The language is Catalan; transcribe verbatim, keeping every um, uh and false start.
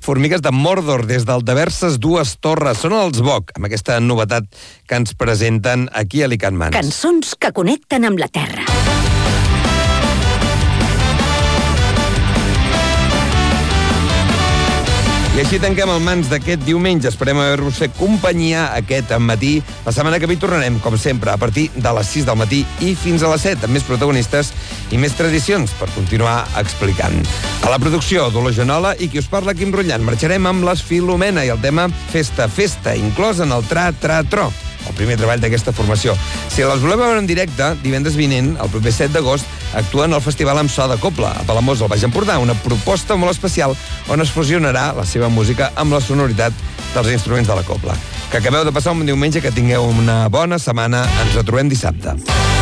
Formigues de Mordor, des del Diverses Dues Torres. Són els Boc, amb aquesta novetat que ens presenten aquí a Alicant Mans. Cançons que connecten amb la terra. I així tanquem el Mans d'aquest diumenge. Esperem haver-vos fet companyia aquest matí. La setmana que ve tornarem, com sempre, a partir de les sis del matí i fins a les set, amb més protagonistes i més tradicions per continuar explicant. A la producció, Dolors Genola i qui us parla, Quim Rotllant. Marxarem amb les Filomena i el tema Festa, Festa, inclòs en el Tra, Tra, Tro, el primer treball d'aquesta formació. Si les voleu veure en directe, divendres vinent, el proper set d'agost, actuen al Festival amb so de Cobla, a Palamós, al Baix Empordà, una proposta molt especial on es fusionarà la seva música amb la sonoritat dels instruments de la cobla. Que acabeu de passar un diumenge, que tingueu una bona setmana. Ens retrobem dissabte.